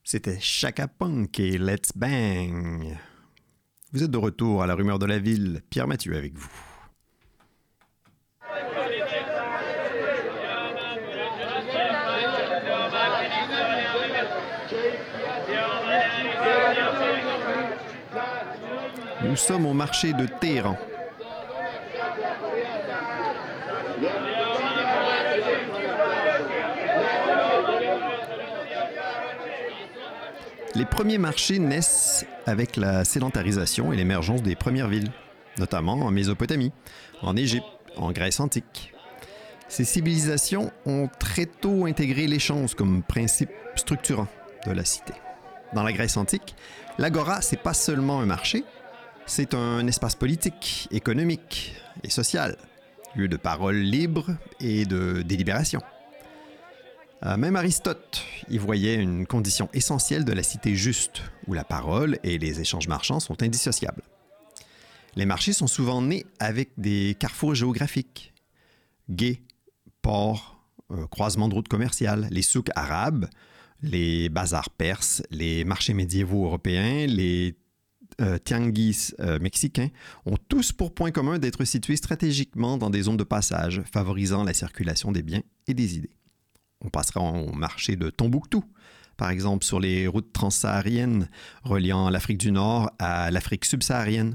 C'était Chaka Punk et Let's Bang. Vous êtes de retour à la rumeur de la ville. Pierre Mathieu avec vous. Nous sommes au marché de Téhéran. Les premiers marchés naissent avec la sédentarisation et l'émergence des premières villes, notamment en Mésopotamie, en Égypte, en Grèce antique. Ces civilisations ont très tôt intégré l'échange comme principe structurant de la cité. Dans la Grèce antique, l'agora, c'est pas seulement un marché, c'est un espace politique, économique et social, lieu de parole libre et de délibération. Même Aristote y voyait une condition essentielle de la cité juste, où la parole et les échanges marchands sont indissociables. Les marchés sont souvent nés avec des carrefours géographiques, gués, ports, croisements de routes commerciales, les souks arabes, les bazars perses, les marchés médiévaux européens, les tianguis mexicains ont tous pour point commun d'être situés stratégiquement dans des zones de passage, favorisant la circulation des biens et des idées. On passera au marché de Tombouctou, par exemple sur les routes transsahariennes reliant l'Afrique du Nord à l'Afrique subsaharienne.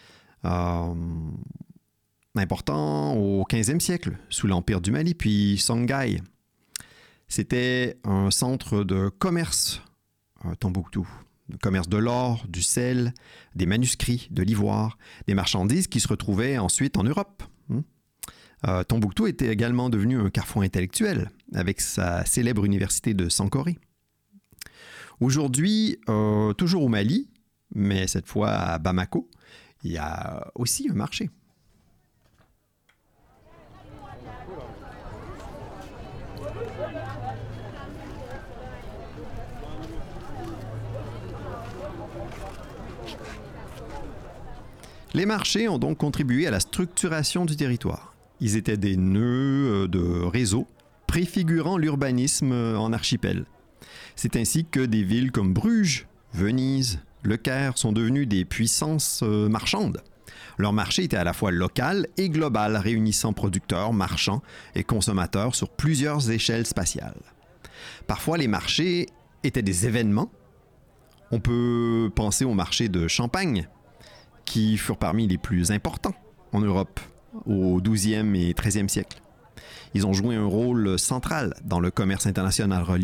Important au 15e siècle, sous l'Empire du Mali, puis Songhai. C'était un centre de commerce, Tombouctou. De commerce de l'or, du sel, des manuscrits, de l'ivoire, des marchandises qui se retrouvaient ensuite en Europe. Tombouctou était également devenu un carrefour intellectuel avec sa célèbre université de Sankoré. Aujourd'hui, toujours au Mali, mais cette fois à Bamako, il y a aussi un marché. Les marchés ont donc contribué à la structuration du territoire. Ils étaient des nœuds de réseau préfigurant l'urbanisme en archipel. C'est ainsi que des villes comme Bruges, Venise, Le Caire sont devenues des puissances marchandes. Leur marché était à la fois local et global, réunissant producteurs, marchands et consommateurs sur plusieurs échelles spatiales. Parfois, les marchés étaient des événements. On peut penser au marché de Champagne, qui furent parmi les plus importants en Europe au XIIe et XIIIe siècle. Ils ont joué un rôle central dans le commerce international relié